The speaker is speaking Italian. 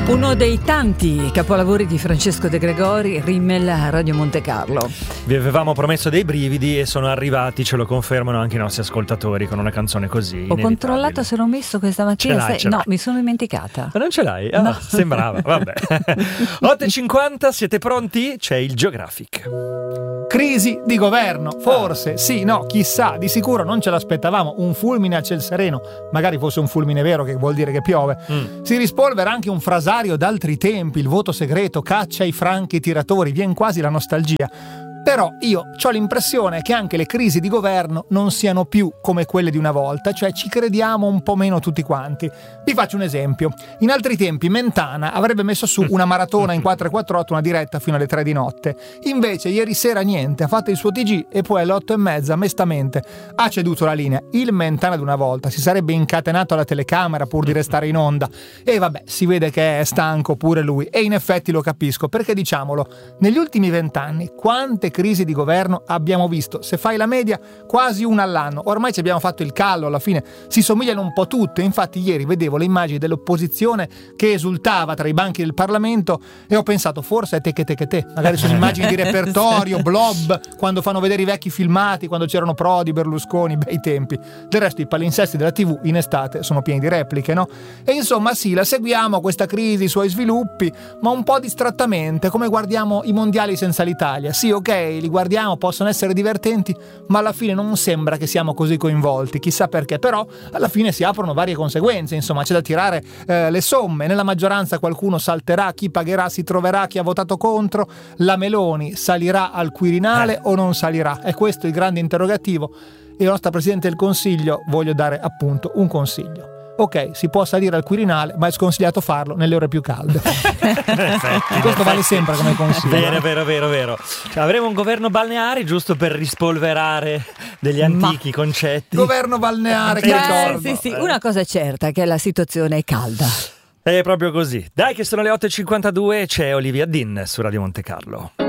Uno dei tanti capolavori di Francesco De Gregori, Rimmel a Radio Monte Carlo. Vi avevamo promesso dei brividi e sono arrivati, ce lo confermano anche i nostri ascoltatori con una canzone così. Ho controllato se l'ho messo questa mattina. Ce l'hai. No, mi sono dimenticata. Ma non ce l'hai? Ah, no. Sembrava, vabbè. 8:50, siete pronti? C'è il Geographic. Crisi di governo, forse, sì, no, chissà, di sicuro non ce l'aspettavamo, un fulmine a ciel sereno, magari fosse un fulmine vero che vuol dire che piove. Si rispolvera anche un frasario d'altri tempi, il voto segreto, caccia i franchi tiratori, vien quasi la nostalgia. Però io ho l'impressione che anche le crisi di governo non siano più come quelle di una volta, cioè ci crediamo un po' meno tutti quanti. Vi faccio un esempio. In altri tempi Mentana avrebbe messo su una maratona in 448, una diretta fino alle 3 di notte. Invece ieri sera niente, ha fatto il suo TG e poi alle 8:30 mestamente ha ceduto la linea. Il Mentana di una volta si sarebbe incatenato alla telecamera pur di restare in onda. E vabbè, si vede che è stanco pure lui. E in effetti lo capisco, perché diciamolo, negli ultimi 20 anni quante crisi di governo abbiamo visto? Se fai la media, quasi una all'anno. Ormai ci abbiamo fatto il callo, alla fine si somigliano un po' tutte. Infatti ieri vedevo le immagini dell'opposizione che esultava tra i banchi del Parlamento e ho pensato forse è te, magari sono immagini di repertorio, blob, quando fanno vedere i vecchi filmati, quando c'erano Prodi, Berlusconi, bei tempi. Del resto i palinsesti della TV in estate sono pieni di repliche, no? E insomma sì, la seguiamo questa crisi, i suoi sviluppi, ma un po' distrattamente, come guardiamo i mondiali senza l'Italia. Sì, ok, li guardiamo, possono essere divertenti, ma alla fine non sembra che siamo così coinvolti, chissà perché. Però alla fine si aprono varie conseguenze, insomma c'è da tirare le somme. Nella maggioranza qualcuno salterà, chi pagherà, si troverà chi ha votato contro. La Meloni salirà al Quirinale o non salirà? È questo il grande interrogativo e la nostra Presidente del Consiglio voglio dare appunto un consiglio. Ok, si può salire al Quirinale, ma è sconsigliato farlo nelle ore più calde. Questo vale sempre come consiglio. Vero. Cioè, avremo un governo balneare giusto per rispolverare degli antichi concetti. Governo balneare, che ricordo. Sì, una cosa è certa, che la situazione è calda. È proprio così. Dai che sono le 8:52 e c'è Olivia Dean su Radio Monte Carlo.